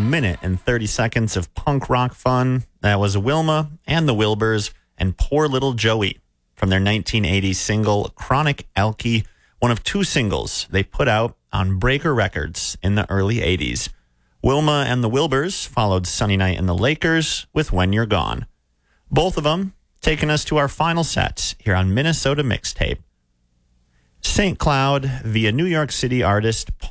minute and 30 seconds of punk rock fun. That was Wilma and the Wilburs and Poor Little Joey from their 1980 single Chronic Alky, one of two singles they put out on Breaker Records in the early 80s. Wilma and the Wilburs followed Sunny Night and the Lakers with When You're Gone. Both of them taking us to our final sets here on Minnesota Mixtape. St. Cloud via New York City artist